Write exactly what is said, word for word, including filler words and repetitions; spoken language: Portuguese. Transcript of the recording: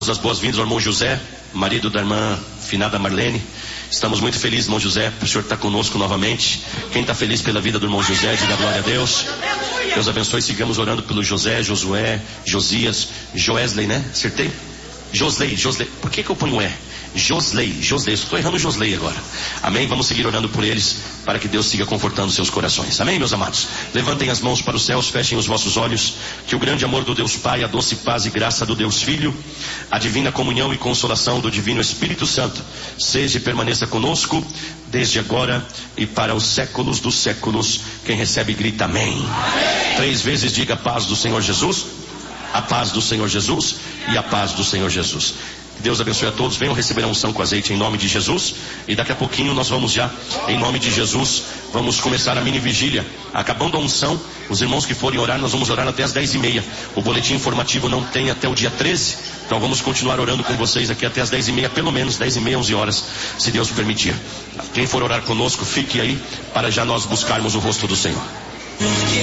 As boas-vindas ao irmão José, marido da irmã finada Marlene. Estamos muito felizes, irmão José, por o senhor estar conosco novamente. Quem está feliz pela vida do irmão José, diga glória a Deus. Deus abençoe, sigamos orando pelo José, Josué, Josias, Joesley, né? Acertei? Josley, Josley. Por que que eu ponho E? Josley, Josley. Estou errando Josley agora. Amém? Vamos seguir orando por eles, para que Deus siga confortando seus corações. Amém, meus amados? Levantem as mãos para os céus, fechem os vossos olhos. Que o grande amor do Deus Pai, a doce paz e graça do Deus Filho, a divina comunhão e consolação do Divino Espírito Santo, seja e permaneça conosco, desde agora e para os séculos dos séculos. Quem recebe grita amém. Amém. Três vezes diga a paz do Senhor Jesus. A paz do Senhor Jesus e a paz do Senhor Jesus. Deus abençoe a todos. Venham receber a unção com azeite em nome de Jesus. E daqui a pouquinho nós vamos já, em nome de Jesus, vamos começar a mini vigília. Acabando a unção, os irmãos que forem orar, nós vamos orar até as dez e meia. O boletim informativo não tem até o dia treze. Então vamos continuar orando com vocês aqui até as dez e meia, pelo menos dez e meia, onze horas, se Deus permitir. Quem for orar conosco, fique aí, para já nós buscarmos o rosto do Senhor.